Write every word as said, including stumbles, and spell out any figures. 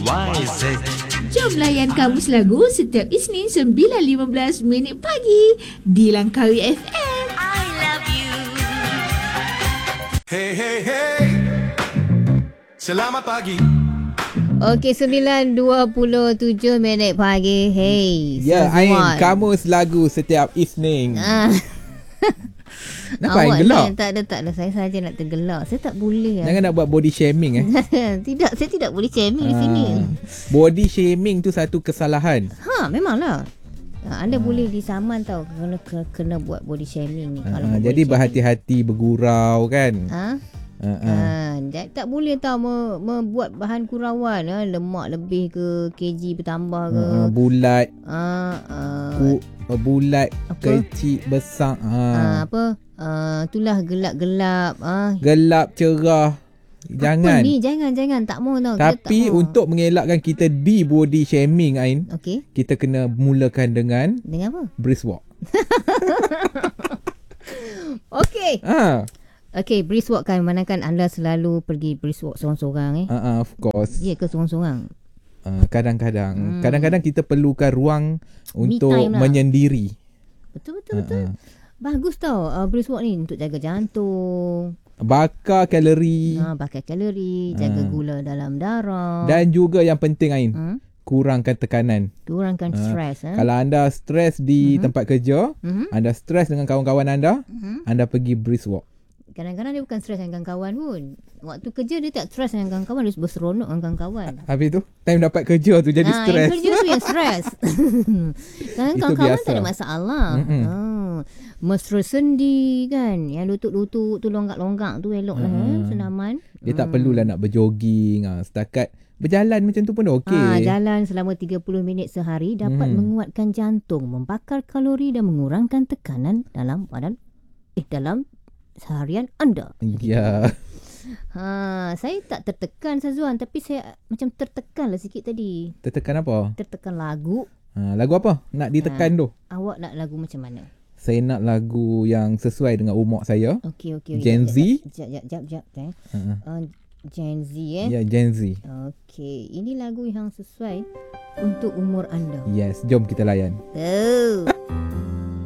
Y Z. Jom layan Kamus Lagu setiap Isnin sembilan lima belas minit pagi di Langkawi F M. I love you. Hey, hey, hey. Selamat pagi. Okey, sembilan dua puluh tujuh minit pagi. Hey, Ya, Sazwan. Ain, Kamus Lagu setiap Isnin. Ah. Kenapa Ain Awak gelak? ni, tak ada, tak ada. Saya saja nak tergelak. Saya tak boleh. Jangan nak buat body shaming eh. Tidak, saya tidak boleh shaming di sini. Ah, Body shaming tu satu kesalahan. Ha, memanglah. Ha, anda boleh disaman tau kena, kena, kena buat body shaming ni. Ah, Kalau buat jadi body berhati-hati bergurau kan. shaming. Ha? Ah, ah. Ha, tak, tak boleh tau me, membuat bahan kurauan, ha, lemak lebih ke, kg bertambah ke. Ah, ah, bulat, Ha, uh, ku, uh, bulat, Apa? kecil, besar. ha, Ha. apa? Uh, itulah gelap-gelap. Ha. Gelap, cerah. Jangan. Apa ni? Jangan, jangan. Tak mau tau. Kita Tapi tak mau. untuk mengelakkan kita di body shaming Ain, Okey. kita kena mulakan dengan Dengan apa? brisk walk. Okey. Ah, Okey, brisk walk kan. Manakan anda selalu pergi brisk walk seorang-seorang eh? ah, ah, of course. Ya ke seorang-seorang? Ah, kadang-kadang, Hmm. kadang-kadang kita perlukan ruang untuk time lah. menyendiri. Betul, betul, Ah, betul. ah. Bagus tau uh, brisk walk ni untuk jaga jantung. Bakar kalori Ha, bakar kalori, jaga Ah. gula dalam darah. dan juga yang penting Ain, hmm? kurangkan tekanan. kurangkan Ah, stres. Eh? Kalau anda stres di Mhm. tempat kerja, Mhm. anda stres dengan kawan-kawan anda, Mhm. anda pergi brisk walk. Kadang-kadang dia bukan stres dengan kawan-kawan pun. Waktu kerja dia tak stres dengan kawan-kawan, dia berseronok dengan kawan-kawan. Habis tu, time dapat kerja tu jadi Ah, stres. yang kerja tu yang stres. Kan Itu kawan-kawan biasa. tak ada masalah. Mm-mm. Ah, mesra sendi kan. Yang lutut-lutut tu longgak-longgak tu elok lah. Mm-mm. Eh, senaman. Dia tak perlulah nak berjoging. Ha, setakat berjalan macam tu pun okey. Ah, jalan selama tiga puluh minit sehari dapat Hmm. menguatkan jantung, membakar kalori dan mengurangkan tekanan dalam badan eh dalam seharian anda. Ya. Ha, saya tak tertekan Sazwan, tapi saya macam tertekan lah sikit tadi. Tertekan apa? Tertekan lagu. Ha, lagu apa? Nak ditekan tu. Awak nak lagu macam mana? Saya nak lagu yang sesuai dengan umur saya. Okey okey. Gen Z? Jap jap jap jap. jap, eh. Ha. Uh, Gen Z eh. Ya, Gen Z. Okey, ini lagu yang sesuai untuk umur anda. Yes, jom kita layan. Oh.